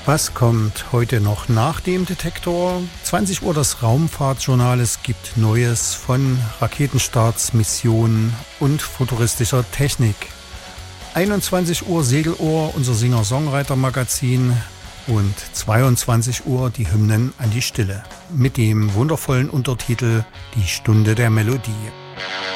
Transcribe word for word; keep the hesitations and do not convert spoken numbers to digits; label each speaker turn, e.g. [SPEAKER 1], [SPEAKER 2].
[SPEAKER 1] Was kommt heute noch nach dem Detektor? zwanzig Uhr das Raumfahrtjournal. Es gibt Neues von Raketenstarts, Missionen und futuristischer Technik. einundzwanzig Uhr Segelohr, unser Singer-Songwriter-Magazin. Und zweiundzwanzig Uhr die Hymnen an die Stille. Mit dem wundervollen Untertitel Die Stunde der Melodie.